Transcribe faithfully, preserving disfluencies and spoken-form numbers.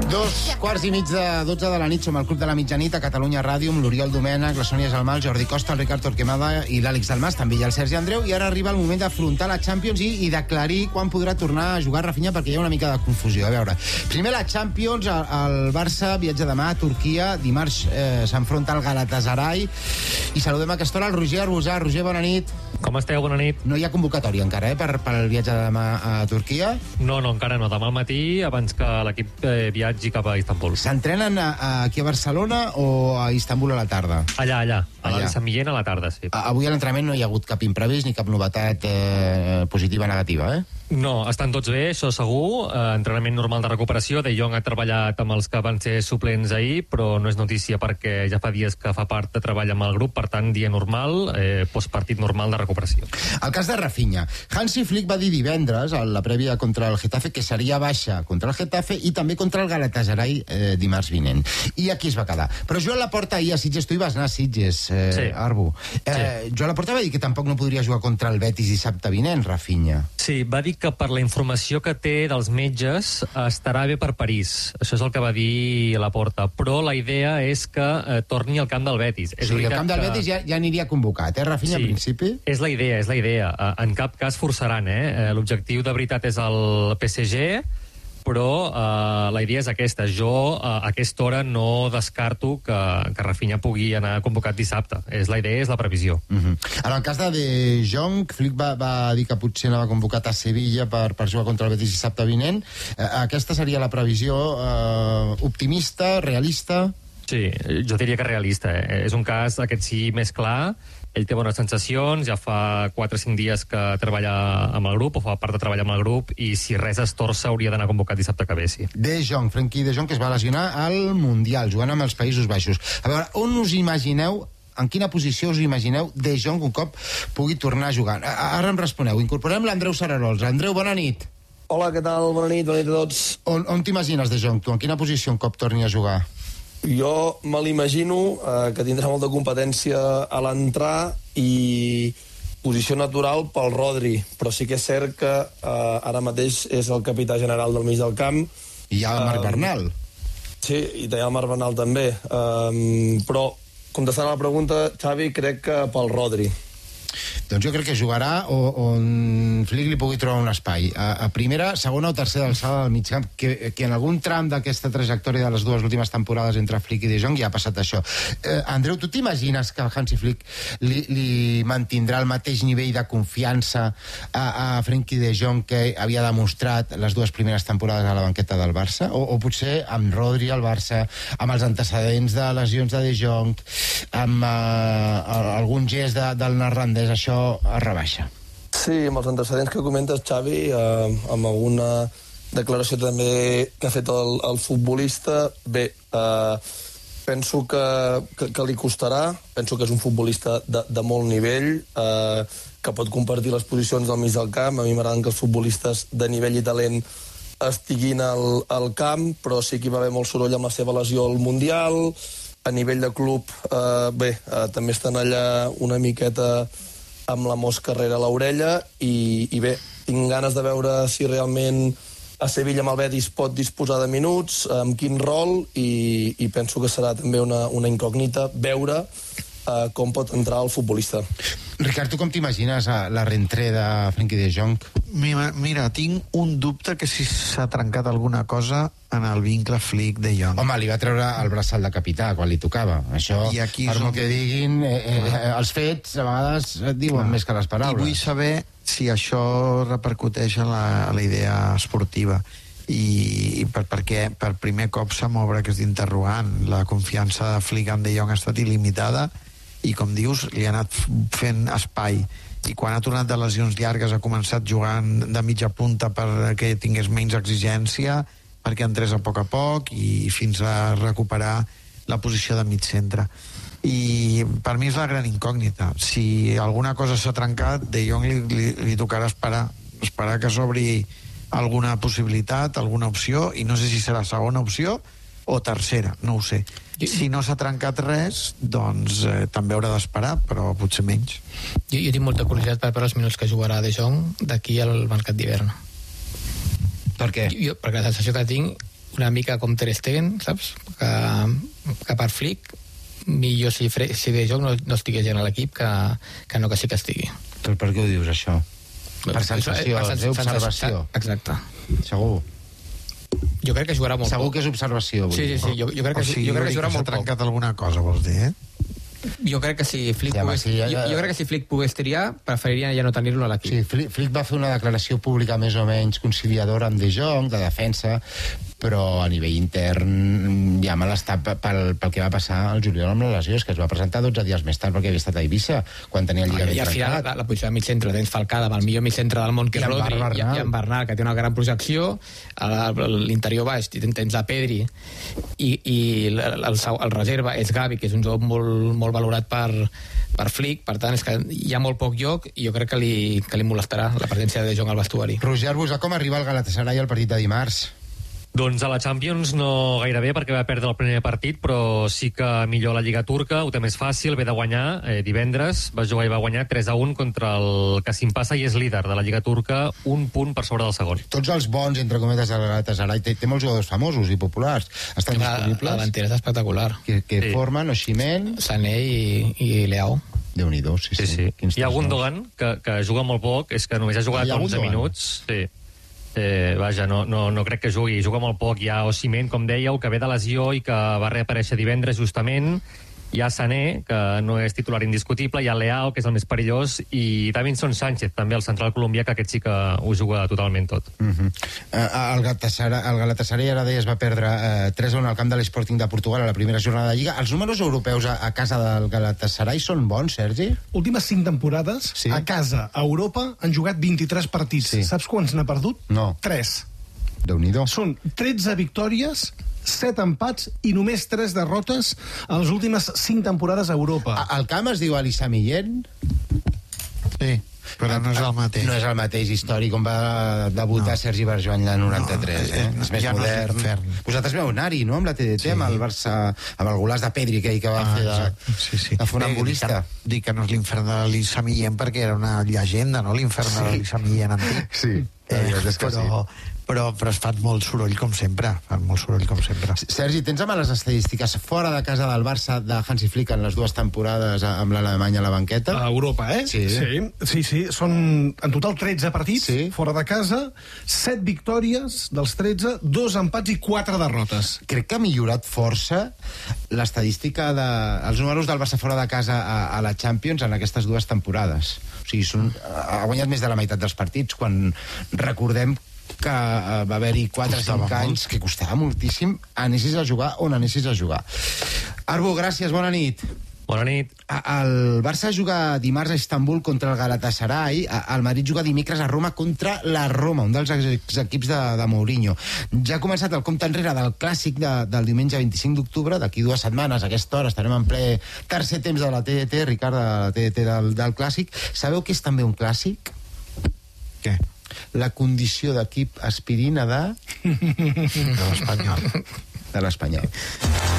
Dos quarts i mig de dotze de la nit, som al Club de la Mitjanit a Catalunya Ràdio amb l'Oriol Domènech, la Sònia Salmal, Jordi Costa, el Ricard Torquemada i l'Àlex Dalmas, també hi ha el Sergi Andreu, i ara arriba el moment d'afrontar la Champions i, i d'aclarir quan podrà tornar a jugar Rafinha, perquè hi ha una mica de confusió. A veure, primer la Champions, el, el Barça viatja demà a Turquia, dimarts eh, s'enfronta al Galatasaray, i saludem a aquesta hora el Roger Arbusà. Roger, bona nit. Com esteu? Bona nit. No hi ha convocatòria encara, eh, per, per el viatge de demà a Turquia? No, no, encara no. Demà al matí, abans que l'equip eh, viatgi cap a Istanbul. S'entrenen a, a, aquí a Barcelona o a Istanbul a la tarda? Allà, allà. A allà. la Sant Millén a la tarda, sí. A, avui a l'entrenament no hi ha hagut cap imprevist ni cap novetat eh, positiva o negativa, eh? No, estan tots bé, això segur. Eh, entrenament normal de recuperació. De Jong ha treballat amb els que van ser suplents ahir, però no és notícia perquè ja fa dies que fa part de treball amb el grup, per tant, dia normal, eh, postpartit normal de recuperació. El cas de Rafinha. Hansi Flick va dir divendres, a la prèvia contra el Getafe, que seria baixa contra el Getafe i també contra el Galatasaray eh, dimarts vinent. I aquí es va quedar. Però Joan Laporta ahir a Sitges, tu hi vas anar a Sitges, eh, sí. Arbu. Eh, sí. Joan Laporta va dir que tampoc no podria jugar contra el Betis dissabte vinent, Rafinha. Sí, va dir que per la informació que té dels metges estarà bé per París. Això és el que va dir Laporta. Però la idea és que eh, torni al camp del Betis. És o sigui, el camp del que... Betis ja, ja aniria convocat, eh, Rafinha, sí, en principi? És la idea, és la idea. En cap cas forçaran, eh? L'objectiu de veritat és el P S G, però uh, la idea és aquesta. Jo uh, a aquesta hora no descarto que, que Rafinha pugui anar convocat dissabte. És la idea, és la previsió. Uh -huh. En el cas de De Jong, Flick va, va dir que potser anava convocat a Sevilla per, per jugar contra el Betis dissabte vinent. Uh, aquesta seria la previsió uh, optimista, realista? Sí, jo diria que realista. Eh? És un cas, aquest sí, més clar. Ell té bones sensacions, ja fa quatre o cinc dies que treballa amb el grup, o fa part de treballar amb el grup, i si res es torça hauria d'anar convocat dissabte que ve, sí. De Jong, Frenkie de Jong, que es va lesionar al Mundial, jugant amb els Països Baixos. A veure, on us imagineu, en quina posició us imagineu De Jong un cop pugui tornar a jugar? Ara em responeu. Incorporem l'Andreu Sararols. Andreu, bona nit. Hola, què tal? Bona nit, bona nit a tots. On, on t'imagines De Jong, tu? En quina posició un cop torni a jugar? Jo me l'imagino eh, que tindrà molta competència a l'entrar i posició natural pel Rodri, però sí que és cert que eh, ara mateix és el capità general del mig del camp. I hi ha el Marc eh, Bernal. Sí, i hi ha el Marc Bernal també. Eh, però, contestant a la pregunta, Xavi, crec que pel Rodri. Doncs jo crec que jugarà on Flick li pugui trobar un espai. A, a primera, segona o tercera alçada del mig camp, que, que en algun tram d'aquesta trajectòria de les dues últimes temporades entre Flick i De Jong ja ha passat això. Eh, Andreu, tu t'imagines que Hansi Flick li, li mantindrà el mateix nivell de confiança a, a Frenkie De Jong que havia demostrat les dues primeres temporades a la banqueta del Barça? O, o potser amb Rodri al Barça, amb els antecedents de lesions de De Jong, amb eh, algun gest de, del neerlandès, això es rebaixa? Sí, amb els antecedents que comentes, Xavi, eh, amb alguna declaració també que ha fet el, el futbolista, bé, eh, penso que, que, que li costarà, penso que és un futbolista de, de molt nivell, eh, que pot compartir les posicions del mig del camp. A mi m'agraden que els futbolistes de nivell i talent estiguin al, al camp, però sí que hi va haver molt soroll amb la seva lesió al Mundial. A nivell de club, eh, bé, eh, també estan allà una miqueta amb la mosca rere l'orella i, i bé, tinc ganes de veure si realment a Sevilla amb el Betis pot disposar de minuts, amb quin rol, i, i penso que serà també una, una incògnita veure uh, com pot entrar el futbolista. Ricard, tu com t'imagines la rentrée de Frenkie de Jong? Mira, mira, tinc un dubte que si s'ha trencat alguna cosa en el vincle Flick de Jong. Home, li va treure el braçal de capità quan li tocava. Això, per molt que diguin, eh, eh, els fets a vegades et diuen Clar. més que les paraules. I vull saber si això repercuteix en la, en la idea esportiva. I, i per, perquè per primer cop s'ha m'obre que és d'interrogant. La confiança de Flick en De Jong ha estat il·limitada i, com dius, li ha anat fent espai. I quan ha tornat de lesions llargues ha començat jugant de mitja punta perquè tingués menys exigència, perquè entrés a poc a poc i fins a recuperar la posició de mig centre. I per mi és la gran incògnita. Si alguna cosa s'ha trencat, De Jong li, li, li tocarà esperar, esperar que s'obri alguna possibilitat, alguna opció, i no sé si serà segona opció o tercera, no ho sé. Si no s'ha trencat res, doncs eh, també haurà d'esperar, però potser menys. Jo, jo tinc molta curiositat per veure els minuts que jugarà De Jong d'aquí al mercat d'hivern. Per què? Jo, perquè la sensació que tinc una mica com Ter Stegen, saps? Que, que per Flick millor si, fre, si de joc no, no estigués gent a l'equip que, que no que sí que estigui. Però per què ho dius, això? Per sensació, per sens observació. Exacte. Segur. Jo crec que jugarà molt Segur poc. que és observació. Sí, sí, sí. Jo, jo crec que, o sigui, jo crec que jugarà molt poc. S'ha trencat poc. alguna cosa, vols dir, eh? Jo crec que si Flick Sí, home, pogués, sí, ja- jo, jo crec que si Flick pogués triar, preferiria ja no tenir-lo a l'equip. Sí, Flick, Flick va fer una declaració pública més o menys conciliadora amb De Jong, de defensa, però a nivell intern ja me l'està pel, pel que va passar al juliol amb la lesió, és que es va presentar dotze dies més tard perquè havia estat a Eivissa, quan tenia el lligament I al final trencat. la, la posició de mig centre tens Falcada amb el millor mig centre del món que I és en Rodri Bernal. i, i en Bernal, que té una gran projecció, a l'interior baix tens, tens a Pedri i, i el, el, el reserva és Gavi, que és un joc molt, molt valorat per, per Flick, per tant és que hi ha molt poc lloc i jo crec que li, que li molestarà la presència de De Jong al vestuari. Roger Arbusà, com arriba el Galatasaray al partit de dimarts? Doncs a la Champions no gairebé, perquè va perdre el primer partit, però sí que millor la Lliga Turca, ho té més fàcil, ve de guanyar eh, divendres, va jugar i va guanyar tres a un contra el Kasim Passa i és líder de la Lliga Turca, un punt per sobre del segon. Tots els bons, entre cometes, del Galatasaray té, té molts jugadors famosos i populars. Estan La, la disponibles? davantera és espectacular. Que, que Sí. formen Osimhen... Sané i, i Leao. Déu-n'hi-do, sí, sí. Sí, sí. Quins Hi ha tres Gundogan, que, que juga molt poc, és que només ha jugat Ah, hi ha onze Gundogan. minuts. Sí. Eh, vaja, no, no, no crec que jugui, juga molt poc. Hi ha Osimhen, com dèieu, que ve de lesió i que va reaparèixer divendres justament. Hi ha Sané, que no és titular indiscutible, hi ha Leao, que és el més perillós, i Davinson Sánchez, també el central colombià, que aquest sí que ho juga totalment tot. Uh -huh. uh, el, Galatasaray, el Galatasaray, ara deies, va perdre uh, tres a un al camp de l'Sporting de Portugal a la primera jornada de Lliga. Els números europeus a, a casa del Galatasaray són bons, Sergi? Últimes cinc temporades, Sí. a casa, a Europa, han jugat vint-i-tres partits. Sí. Saps quants n'ha perdut? No. Tres. Déu-n'hi-do. Són tretze victòries, set empats i només tres derrotes a les últimes cinc temporades a Europa. A- El camp es diu Elisa Millén? Sí, però no és el mateix. No és el mateix històric on va debutar no. Sergi Barjoany l'any noranta-tres, No, eh? eh, És més ja no és modern. l'infern. Vosaltres veu anar-hi, no?, amb la T D T, Sí. amb el Barça, amb el golaç de Pedri, aquell que va Ah, fer de, exacte. Sí, sí. de funambulista. Bé, dic, que, dic que no és l'infern de l'Elisa Millén perquè era una llegenda, no?, l'infern Sí. de l'Elisa Millén antic. Sí, la Eh, veritat és que però, però, però es fan molt soroll com sempre, fan molt soroll com sempre. Sergi, tens amb les estadístiques fora de casa del Barça de Hansi Flick en les dues temporades amb l'Alemanya a la banqueta? A Europa, eh? Sí. sí. Sí, sí. Són en total tretze partits Sí. fora de casa, set victòries dels tretze, dos empats i quatre derrotes. Crec que ha millorat força l'estadística de... els números del Barça fora de casa a, a la Champions en aquestes dues temporades. O sigui, són, ha guanyat més de la meitat dels partits, quan recordem que uh, va haver-hi quatre o cinc anys que costava moltíssim anessis a jugar on anessis a jugar. Arbo, gràcies, bona nit. Bona nit. A- El Barça juga dimarts a Istanbul contra el Galatasaray, a- el Madrid juga dimecres a Roma contra la Roma, un dels ex equips de, de Mourinho. Ja ha començat el compte enrere del clàssic de, del diumenge vint-i-cinc d'octubre, d'aquí dues setmanes, a aquesta hora estarem en ple tercer temps de la T D T, Ricard, de la T D T del, del clàssic. Sabeu què és també un clàssic? Què? La condició d'equip aspirina de... De l'Espanyol. de l'Espanyol.